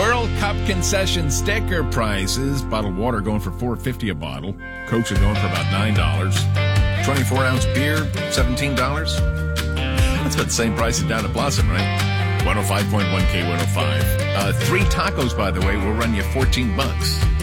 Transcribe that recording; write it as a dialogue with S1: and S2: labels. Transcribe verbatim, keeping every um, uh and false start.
S1: World Cup concession sticker prices. Bottled water going for four fifty a bottle. Cokes are going for about nine dollars. twenty-four ounce beer, seventeen dollars. That's about the same price as down at Blossom, right? one oh five point one K one oh five. Uh, three tacos, by the way, will run you fourteen bucks.